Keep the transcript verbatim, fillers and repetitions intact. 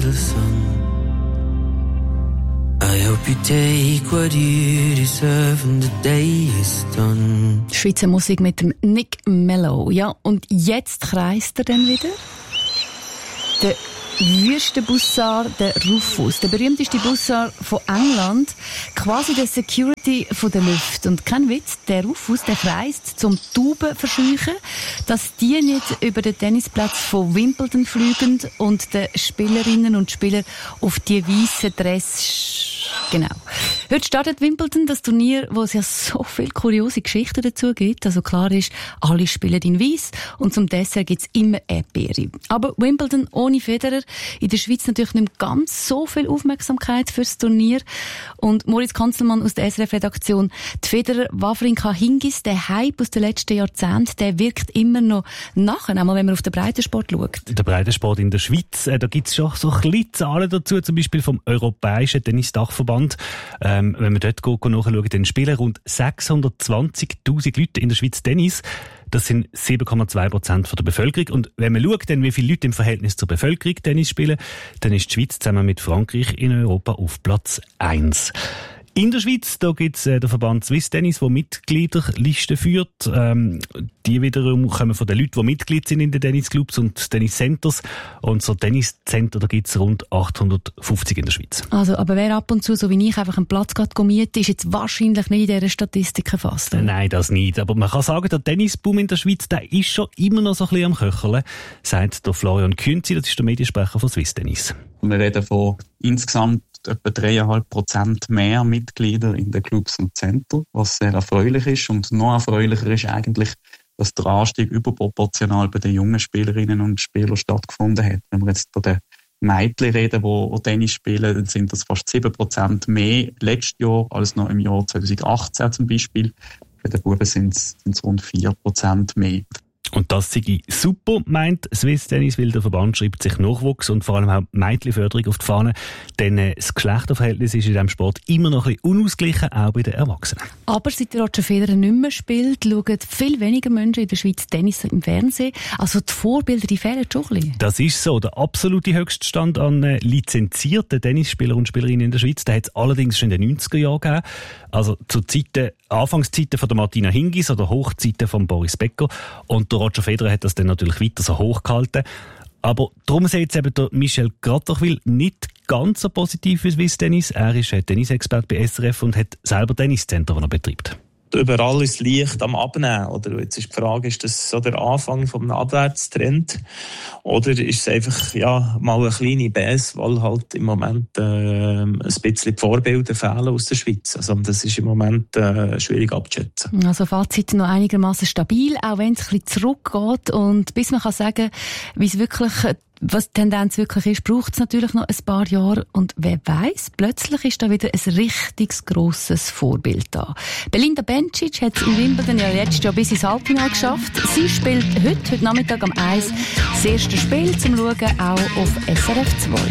the sun. I hope you take what you deserve and the day is done. Schweizer Musik mit dem Nick Mello. Ja, und jetzt kreist er dann wieder. Der Wüstenbussard, der Rufus, der berühmteste Bussard von England, quasi der Security von der Luft. Und kein Witz, der Rufus, der kreist zum Tauben verscheuchen, dass die nicht über den Tennisplatz von Wimbledon fliegen und den Spielerinnen und Spielern auf die weißen Dress. Genau. Heute startet Wimbledon, das Turnier, wo es ja so viele kuriose Geschichten dazu gibt. Also klar ist, alle spielen in Weiss und zum Dessert gibt es immer Erdbeere. Aber Wimbledon ohne Federer, in der Schweiz natürlich nicht mehr ganz so viel Aufmerksamkeit fürs Turnier. Und Moritz Kanzelmann aus der S R F-Redaktion, die Federer Wawrinka Hingis, der Hype aus den letzten Jahrzehnten, der wirkt immer noch nachher, einmal wenn man auf den Breitensport schaut. Der Breitensport in der Schweiz, äh, da gibt es schon so ein bisschen Zahlen dazu, zum Beispiel vom Europäischen Tennisdachverband. Ähm, wenn man dort nachschauen, dann spielen rund sechshundertzwanzigtausend Leute in der Schweiz Tennis. Das sind sieben Komma zwei Prozent der Bevölkerung. Und wenn man schaut, dann, wie viele Leute im Verhältnis zur Bevölkerung Tennis spielen, dann ist die Schweiz zusammen mit Frankreich in Europa auf Platz eins. In der Schweiz, da gibt es äh, den Verband Swiss Tennis, der Mitgliederlisten führt. Ähm, die wiederum kommen von den Leuten, die Mitglied sind in den Tennisclubs und Tenniscenters. Und so Tenniscenter, da gibt es rund achthundertfünfzig in der Schweiz. Also, aber wer ab und zu, so wie ich, einfach einen Platz mieten, ist jetzt wahrscheinlich nicht in dieser Statistik erfasst. Oder? Nein, das nicht. Aber man kann sagen, der Tennisboom in der Schweiz, der ist schon immer noch so ein bisschen am Köcheln, sagt der Florian Künzi, das ist der Mediensprecher von Swiss Tennis. Wir reden von insgesamt etwa dreieinhalb Prozent mehr Mitglieder in den Clubs und Zentren, was sehr erfreulich ist. Und noch erfreulicher ist eigentlich, dass der Anstieg überproportional bei den jungen Spielerinnen und Spielern stattgefunden hat. Wenn wir jetzt von den Mädchen reden, die Tennis spielen, dann sind das fast sieben Prozent mehr letztes Jahr als noch im Jahr zwanzig achtzehn zum Beispiel. Bei den Buben sind es rund vier Prozent mehr. Und das sei super, meint Swiss Tennis, weil der Verband schreibt sich Nachwuchs und vor allem auch Mädchenförderung auf die Fahne. Denn äh, das Geschlechterverhältnis ist in diesem Sport immer noch ein bisschen unausgeglichen, auch bei den Erwachsenen. Aber seit Roger Federer nicht mehr spielt, schauen viel weniger Menschen in der Schweiz Tennis im Fernsehen. Also die Vorbilder, die fehlen schon ein bisschen. Das ist so. Der absolute Höchststand an äh, lizenzierten Tennisspieler und Spielerinnen in der Schweiz, den hat es allerdings schon in den neunziger Jahren gegeben. Also zu Zeiten, Anfangszeiten von der Martina Hingis oder Hochzeiten von Boris Becker. Und der Roger Federer hat das dann natürlich weiter so hochgehalten. Aber darum sieht jetzt eben der Michel Grattachwil nicht ganz so positiv wie Swiss Tennis. Er ist Tennisexperte bei S R F und hat selber Tenniscenter, das er betreibt. Überall ist Licht am Abnehmen. Oder jetzt ist die Frage, ist das so der Anfang von einem Abwärtstrend? Oder ist es einfach ja, mal eine kleine Bässe, weil halt im Moment äh, ein bisschen die Vorbilder fehlen aus der Schweiz. Also das ist im Moment äh, schwierig abzuschätzen. Also Fazit noch einigermaßen stabil, auch wenn es ein bisschen zurückgeht. Und bis man kann sagen, wie es wirklich was die Tendenz wirklich ist, braucht es natürlich noch ein paar Jahre. Und wer weiss, plötzlich ist da wieder ein richtig grosses Vorbild da. Belinda Bencic hat in Wimbledon ja letztes Jahr bis ins Halbfinale geschafft. Sie spielt heute, heute Nachmittag am eins das erste Spiel zum Schauen auch auf S R F zwei.